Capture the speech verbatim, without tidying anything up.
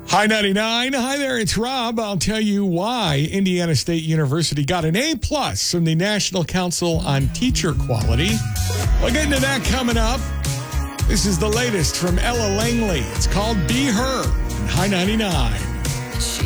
Hi ninety-nine. Hi there, it's Rob. I'll tell you why Indiana State University got an A plus from the National Council on Teacher Quality. We'll get into that coming up. This is the latest from Ella Langley. It's called Be Her on Hi ninety-nine. She